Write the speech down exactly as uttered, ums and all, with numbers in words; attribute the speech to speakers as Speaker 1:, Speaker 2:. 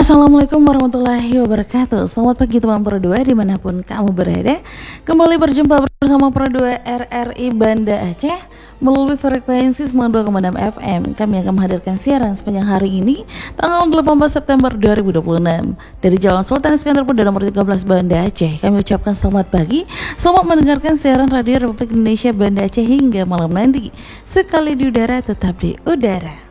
Speaker 1: Assalamualaikum warahmatullahi wabarakatuh. Selamat pagi teman Pro dua dimanapun kamu berada. Kembali berjumpa bersama Pro dua R R I Banda Aceh melalui frekuensi sembilan puluh dua koma enam F M. Kami akan menghadirkan siaran sepanjang hari ini tanggal delapan belas September dua ribu dua puluh enam dari Jalan Sultan Iskandar Muda nomor tiga belas Banda Aceh. Kami ucapkan selamat pagi, selamat mendengarkan siaran Radio Republik Indonesia Banda Aceh hingga malam nanti. Sekali di udara tetap di udara.